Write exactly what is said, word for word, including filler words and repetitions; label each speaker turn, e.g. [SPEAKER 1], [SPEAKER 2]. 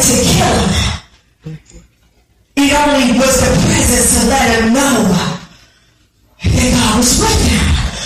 [SPEAKER 1] to kill him. It only was the presence to let him know that God was with him.